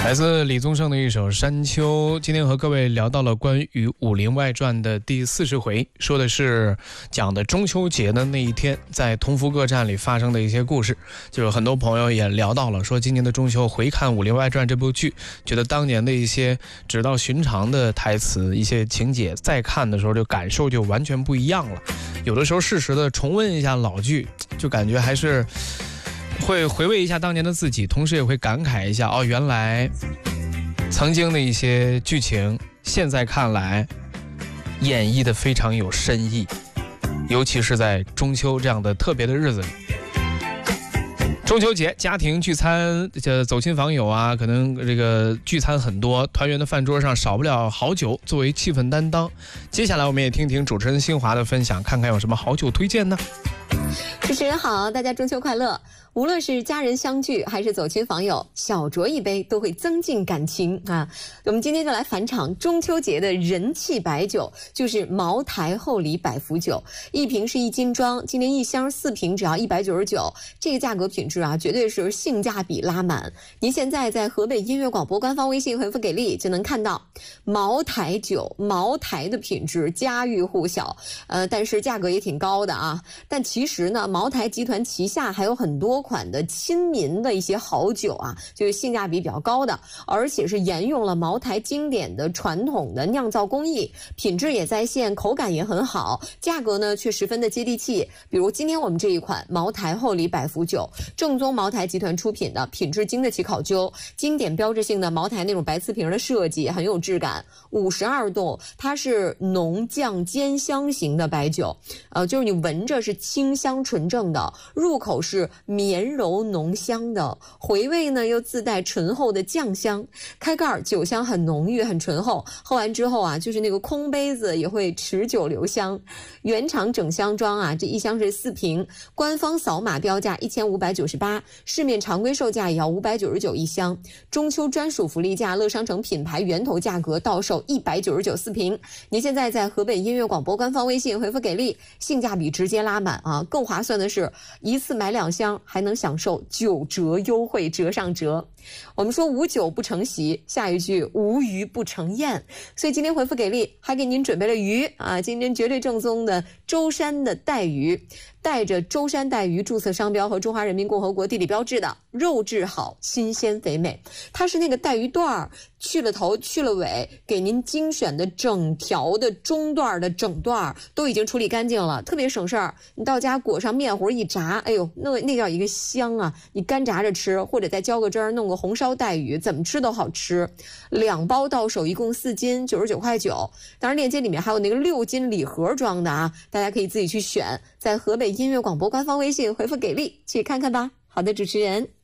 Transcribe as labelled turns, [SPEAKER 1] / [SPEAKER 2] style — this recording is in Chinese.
[SPEAKER 1] 来自李宗盛的一首《山丘》。今天和各位聊到了关于《武林外传》的第40回，说的是讲的中秋节的那一天在同福各站里发生的一些故事。就是很多朋友也聊到了，说今年的中秋回看《武林外传》这部剧，觉得当年的一些直到寻常的台词、一些情节，再看的时候就感受就完全不一样了。有的时候适时的重温一下老剧，就感觉还是会回味一下当年的自己，同时也会感慨一下，原来曾经的一些剧情现在看来演绎的非常有深意，尤其是在中秋这样的特别的日子里。中秋节家庭聚餐，走亲访友啊，可能这个聚餐很多，团圆的饭桌上少不了好酒作为气氛担当。接下来我们也听听主持人新华的分享，看看有什么好酒推荐呢？
[SPEAKER 2] 主持人好，大家中秋快乐！无论是家人相聚还是走亲访友，小酌一杯都会增进感情啊。我们今天就来返场中秋节的人气白酒，就是茅台厚礼百福酒，一瓶是1斤装，今年1箱4瓶只要199，这个价格品质啊，绝对是性价比拉满。您现在在河北音乐广播官方微信回复给力，就能看到茅台酒，茅台的品质家喻户晓，但是价格也挺高的啊。但其实呢，茅台集团旗下还有很多款的亲民的一些好酒啊，就是性价比比较高的，而且是沿用了茅台经典的传统的酿造工艺，品质也在线，口感也很好，价格呢却十分的接地气。比如今天我们这一款茅台厚礼百福酒，正宗茅台集团出品的，品质经得起考究，经典标志性的茅台那种白瓷瓶的设计很有质感，52度，它是浓酱兼香型的白酒，就是你闻着是清香纯正的，入口是绵柔浓香的，回味呢又自带醇厚的酱香，开盖酒香很浓郁很醇厚，喝完之后啊，就是那个空杯子也会持久留香。原厂整箱装啊，这一箱是4瓶，官方扫码标价1598，市面常规售价也要599一箱，中秋专属福利价，乐商城品牌源头价格到手199 4瓶。您现在在河北音乐广播官方微信回复给力，性价比直接拉满啊！更划算的是，一次买2箱还能享受9折优惠，折上折。我们说无酒不成席，下一句无鱼不成宴，所以今天回复给力，还给您准备了鱼啊！今天绝对正宗的舟山的带鱼，带着舟山带鱼注册商标和中华人民共和国地理标志的，肉质好，新鲜肥美。它是那个带鱼段，去了头去了尾，给您精选的整条的中段的整段都已经处理干净了，特别省事儿。你到家裹上面糊一炸，哎呦，那叫一个香啊！你干炸着吃，或者再浇个汁儿，弄个红烧带鱼，怎么吃都好吃。2包到手，一共4斤，99.9块。当然链接里面还有那个6斤礼盒装的啊，大家可以自己去选，在河北音乐广播官方微信回复给力去看看吧。好的，主持人。